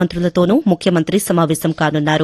మంత్రులతోనూ ముఖ్యమంత్రి సమావేశం కానున్నారు.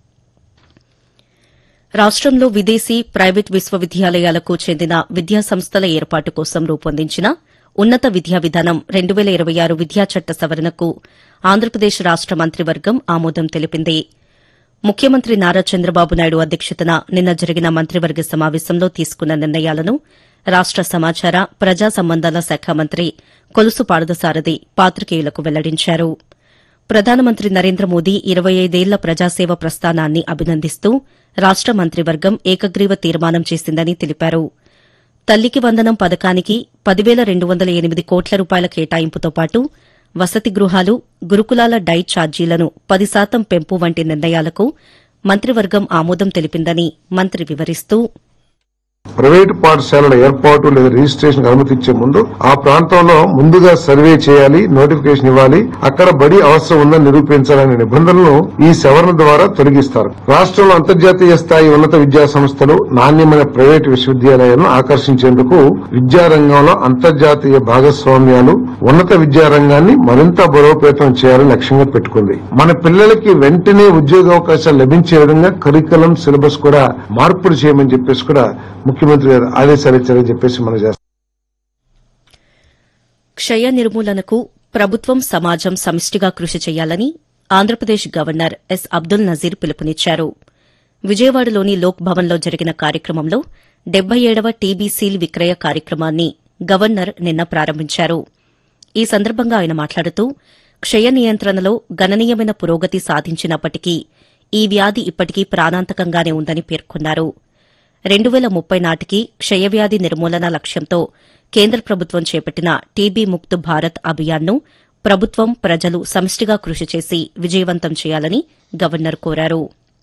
రాష్టంలో విదేశీ ప్రైవేట్ విశ్వవిద్యాలయాలకు చెందిన విద్యాసంస్థల ఏర్పాటు కోసం రూపొందించిన ఉన్నత విద్యా విధానం 2026 విద్యా చట్ట సవరణకు ఆంధ్రప్రదేశ్ రాష్ట మంత్రివర్గం ఆమోదం తెలిపింది. ముఖ్యమంత్రి నారా చంద్రబాబు నాయుడు అధ్యక్షతన నిన్న జరిగిన మంత్రివర్గ సమావేశంలో తీసుకున్న నిర్ణయాలను రాష్ట సమాచార ప్రజా సంబంధాల శాఖ మంత్రి కొలుసు పార్థసారథి పాత్రికేయులకు వెల్లడించారు. ప్రధానమంత్రి నరేంద్ర మోదీ 25 ఏళ్ల ప్రజాసేవ ప్రస్థానాన్ని అభినందిస్తూ రాష్ట మంత్రివర్గం ఏకగ్రీవ తీర్మానం చేసిందని తెలిపారు. తల్లికి వందనం పథకానికి 10,208 కోట్ల రూపాయల కేటాయింపుతో పాటు వసతి గృహాలు, గురుకులాల డైట్ ఛార్జీలను 10% పెంపు వంటి నిర్ణయాలకు మంత్రివర్గం ఆమోదం తెలిపిందని మంత్రి వివరిస్తూ ప్రైవేటు పాఠశాలల ఏర్పాటు లేదా రిజిస్ట్రేషన్ అనుమతించే ముందు ఆ ప్రాంతంలో ముందుగా సర్వే చేయాలి, నోటిఫికేషన్ ఇవ్వాలి, అక్కడ బడి అవసరం ఉందని నిరూపించాలనే నిబంధనలను ఈ సవరణ ద్వారా తొలగిస్తారు. రాష్ట్రంలో అంతర్జాతీయ స్థాయి ఉన్నత విద్యా సంస్థలు, నాణ్యమైన ప్రైవేటు విశ్వవిద్యాలయాలను ఆకర్షించేందుకు విద్యారంగంలో అంతర్జాతీయ భాగస్వామ్యాలు ఉన్నత విద్యారంగాన్ని మరింత బలోపేతం చేయాలని లక్ష్యంగా పెట్టుకుంది. మన పిల్లలకి వెంటనే ఉద్యోగావకాశాలు లభించే విధంగా కరికులం సిలబస్ కూడా మార్పులు చేయమని చెప్పేసి కూడా ముఖ్యమంత్రి గారు ఆదేశాలు ఇచ్చారని చెప్పేసి మనం చేస్తాం. క్షయ నిర్మూలనకు ప్రభుత్వం, సమాజం సమిష్టిగా కృషి చేయాలని ఆంధ్రప్రదేశ్ గవర్నర్ ఎస్ అబ్దుల్ నజీర్ పిలుపునిచ్చారు. విజయవాడలోని లోక్ భవన్లో జరిగిన కార్యక్రమంలో 77వ టీబీ సీల్ విక్రయ కార్యక్రమాన్ని గవర్నర్ నిన్న ప్రారంభించారు. ఈ సందర్భంగా ఆయన మాట్లాడుతూ క్షయ నియంత్రణలో గణనీయమైన పురోగతి సాధించినప్పటికీ ఈ వ్యాధి ఇప్పటికీ ప్రాణాంతకంగానే ఉందని పేర్కొన్నారు. 2030 నాటికి క్షయవ్యాధి నిర్మూలన లక్ష్యంతో కేంద్ర ప్రభుత్వం చేపట్టిన టీబీ ముక్త్ భారత్ అభియాన్ను ప్రభుత్వం, ప్రజలు సమిష్టిగా కృషి చేసి విజయవంతం చేయాలని గవర్నర్ కోరారు.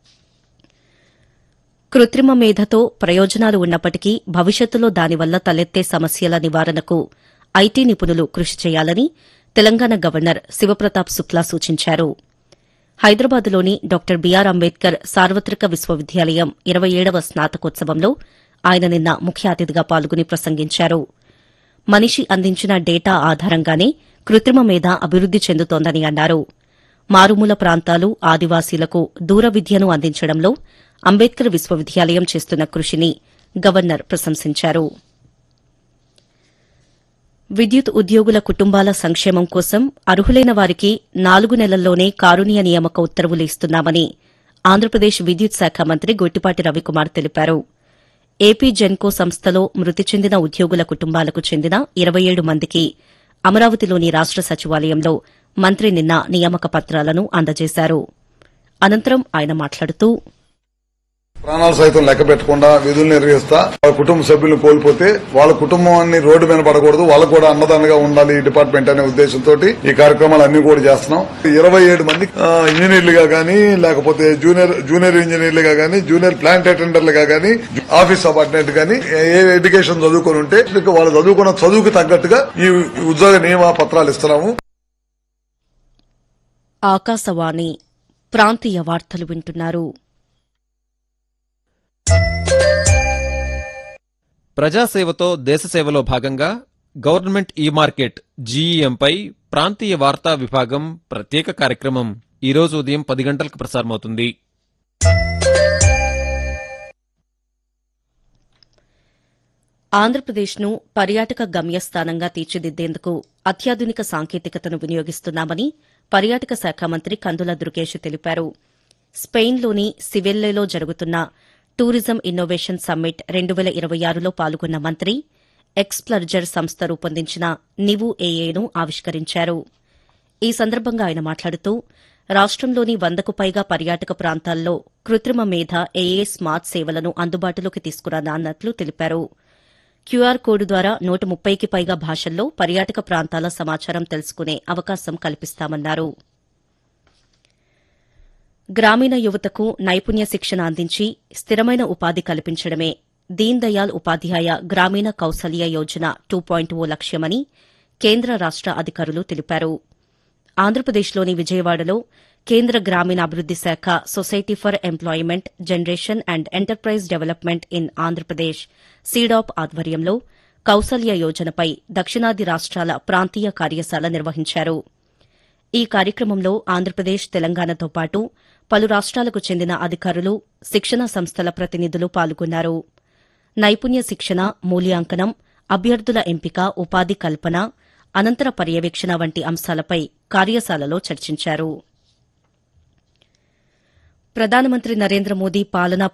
కృత్రిమ మేధతో ప్రయోజనాలు ఉన్నప్పటికీ భవిష్యత్తులో దానివల్ల తలెత్తే సమస్యల నివారణకు ఐటీ నిపుణులు కృషి చేయాలని తెలంగాణ గవర్నర్ శివప్రతాప్ శుక్లా సూచించారు. హైదరాబాద్లోని డాక్టర్ బీఆర్ అంబేద్కర్ సార్వత్రిక విశ్వవిద్యాలయం 27వ స్నాతకోత్సవంలో ఆయన నిన్న ముఖ్య అతిథిగా పాల్గొని ప్రసంగించారు. మనిషి అందించిన డేటా ఆధారంగానే కృత్రిమ మేధ అభివృద్ది చెందుతోందని అన్నారు. మారుమూల ప్రాంతాలు, ఆదివాసీలకు దూర విద్యను అందించడంలో అంబేద్కర్ విశ్వవిద్యాలయం చేస్తున్న కృషిని గవర్నర్ ప్రశంసించారు. విద్యుత్ ఉద్యోగుల కుటుంబాల సంక్షేమం కోసం అర్హులైన వారికి 4 నెలల్లోనే కారుణ్య నియామక ఉత్తర్వులు ఇస్తున్నామని ఆంధ్రప్రదేశ్ విద్యుత్ శాఖ మంత్రి గొట్టిపాటి రవికుమార్ తెలిపారు. ఏపీ జెన్కో సంస్థలో మృతి చెందిన ఉద్యోగుల కుటుంబాలకు చెందిన 27 మందికి అమరావతిలోని రాష్ట సచివాలయంలో మంత్రి నిన్న నియామక పత్రాలను అందజేశారు. అనంతరం ఆయన మాట్లాడుతూ ప్రాణాలు సైతం లెక్క పెట్టకుండా విధులు నిర్వహిస్తా వాళ్ళ కుటుంబ సభ్యులను కోల్పోతే వాళ్ళ కుటుంబాన్ని రోడ్డు మీద పడకూడదు, వాళ్ళకు కూడా అన్నదానంగా ఉండాలి ఈ డిపార్ట్మెంట్ అనే ఉద్దేశంతో ఈ కార్యక్రమాలు అన్ని కూడా చేస్తున్నాం. 27 మంది ఇంజనీర్లుగా గానీ, లేకపోతే జూనియర్ ఇంజనీర్లుగా గానీ, జూనియర్ ప్లాంట్ అటెండర్లుగా గానీ, ఆఫీస్ సబార్డినేట్ గానీ ఏ ఎడ్యుకేషన్ చదువుకొని ఉంటే వాళ్ళు చదువుకున్న చదువుకు తగ్గట్టుగా ఈ ఉద్యోగ నియమ పత్రాలు ఇస్తున్నాము. ఆకాశవాణి ప్రాంతీయ వార్తలు వింటున్నారు. ప్రజాసేవతో దేశసేవలో భాగంగా గవర్నమెంట్ ఈ-మార్కెట్ జీఈఎంపై ప్రాంతీయ వార్తా విభాగం ప్రత్యేక కార్యక్రమం ఈరోజు ఉదయం 10 గంటలకు ప్రసారమవుతుంది. ఆంధ్రప్రదేశ్ను పర్యాటక గమ్యస్థానంగా తీర్చిదిద్దేందుకు అత్యాధునిక సాంకేతికతను వినియోగిస్తున్నామని పర్యాటక శాఖ మంత్రి కందుల దుర్గేష్ తెలిపారు. స్పెయిన్లోని సివెల్లేలో జరుగుతున్న టూరిజం ఇన్నోవేషన్ సమ్మిట్ 2026లో పాల్గొన్న మంత్రి ఎక్స్ప్లర్జర్ సంస్థ రూపొందించిన నివు ఏఏను ఆవిష్కరించారు. ఈ సందర్భంగా ఆయన మాట్లాడుతూ రాష్టంలోని 100కు పైగా పర్యాటక ప్రాంతాల్లో కృత్రిమ మేధ ఏఏ స్మార్ట్ సేవలను అందుబాటులోకి తీసుకురానున్నట్లు తెలిపారు. క్యూఆర్ కోడ్ ద్వారా 130కి పైగా భాషల్లో పర్యాటక ప్రాంతాల సమాచారం తెలుసుకునే అవకాశం కల్పిస్తామన్నారు. గ్రామీణ యువతకు నైపుణ్య శిక్షణ అందించి స్థిరమైన ఉపాధి కల్పించడమే దీన్ దయాళ్ ఉపాధ్యాయ గ్రామీణ కౌశల్య యోజన 2.0 లక్ష్యమని కేంద్ర రాష్ట అధికారులు తెలిపారు. ఆంధ్రప్రదేశ్లోని విజయవాడలో కేంద్ర గ్రామీణాభివృద్ది శాఖ society for employment, generation and enterprise development in Andhra Pradesh SEEDAP ఆధ్వర్యంలో కౌశల్య యోజనపై దక్షిణాది రాష్ట్రాల ప్రాంతీయ కార్యశాల నిర్వహించారు. ఈ కార్యక్రమంలో ఆంధ్రప్రదేశ్, తెలంగాణతో పాటు పలు రాష్ట్రాలకు చెందిన అధికారులు, శిక్షణా సంస్థల ప్రతినిధులు పాల్గొన్నారు. నైపుణ్య శిక్షణ, మూల్యాంకనం, అభ్యర్థుల ఎంపిక, ఉపాధి కల్పన, అనంతర పర్యవేక్షణ వంటి అంశాలపై కార్యశాలలో చర్చించారు. ప్రధానమంత్రి నరేంద్ర మోదీ పాలనా